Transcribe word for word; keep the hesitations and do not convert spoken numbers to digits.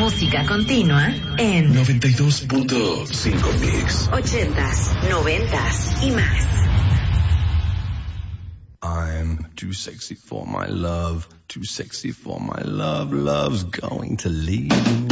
Música continua en noventa y dos punto cinco Mix. ochentas, noventas y más. I'm too sexy for my love, too sexy for my love, love's going to leave me.